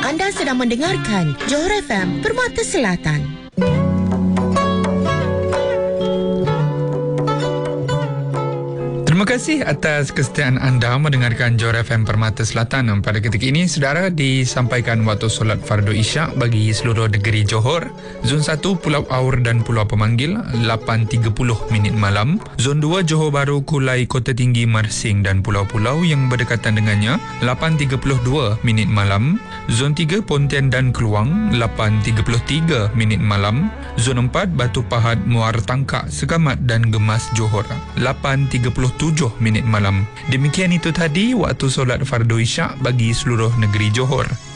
Anda sedang mendengarkan Johor FM Permata Selatan. Terima kasih atas kesetiaan anda mendengarkan Johor FM Permata Selatan. Pada ketika ini, saudara, disampaikan waktu solat fardu isyak bagi seluruh negeri Johor. Zon 1 Pulau Aur dan Pulau Pemanggil 8.30 minit malam. Zon 2 Johor Bahru, Kulai, Kota Tinggi, Mersing dan pulau-pulau yang berdekatan dengannya 8.32 minit malam. Zon 3 Pontian dan Keluang 8.33 minit malam. Zon 4 Batu Pahat, Muar Tangkak, Segamat dan Gemas Johor 8.37 minit malam. Demikian itu tadi waktu solat fardu isyak bagi seluruh negeri Johor.